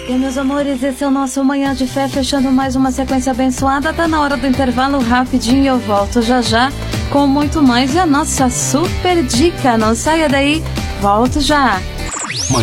E meus amores, esse é o nosso Manhã de Fé, fechando mais uma sequência abençoada. Tá na hora do intervalo rapidinho, eu volto já já com muito mais e a nossa super dica. Não saia daí, volto já.